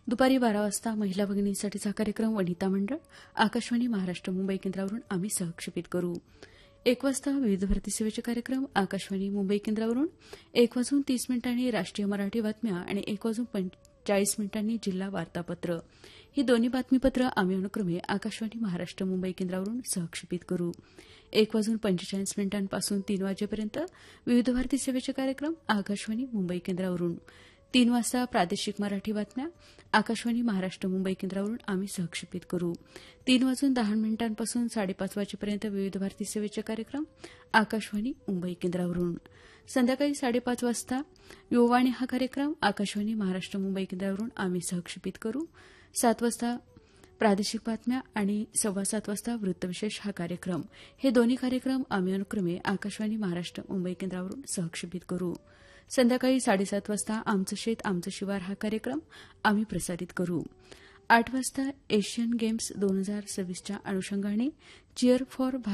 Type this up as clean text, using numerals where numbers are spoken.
दुपारी 12 वाजता महिला भगिनींसाठीचा कार्यक्रम वनिता मंडळ आकाशवाणी महाराष्ट्र मुंबई केंद्रावरून आम्ही सहक्षेपित करू. 1 वाजता विविध भरती सेवेचे कार्यक्रम आकाशवाणी मुंबई केंद्रावरून 1:30 राष्ट्रीय मराठी बातम्या आणि 1:40 जिल्हा वार्तापत्र ही दोन्ही बातमीपत्र आम्ही अनुक्रमे आकाशवाणी महाराष्ट्र मुंबई केंद्रावरून सहक्षेपित करू. 1:45 पासून 3 वाजेपर्यंत विविध भारती सेवेचे कार्यक्रम आकाशवाणी मुंबई केंद्रावरून. 3 वाजता प्रादेशिक मराठी बातम्या आकाशवाणी महाराष्ट्र मुंबई केंद्रावरून आम्ही सहक्षेपित करू. 3:10 पासून 5:30 वाजेपर्यंत विविध भारती सेवेचे कार्यक्रम आकाशवाणी मुंबई केंद्रावरून. संध्याकाळी 5:30 वाजता युववाणी हा कार्यक्रम आकाशवाणी महाराष्ट्र मुंबई केंद्रावरून आम्ही सहक्षेपित करू. 7 वाजता प्रादेशिक बातम्या आणि 7:15 वाजता वृत्तविशेष हा कार्यक्रम हे दोन्ही कार्यक्रम आम्ही अनुक्रमे आकाशवाणी महाराष्ट्र मुंबई केंद्रावरून सहक्षेपित करू. संध्याकाळी 7:30 वाजता आमचं शेत आमचं शिवार हा कार्यक्रम आम्ही प्रसारित करू. 8 वाजता एशियन गेम्स 2026च्या अनुषंगाने चीअर फॉर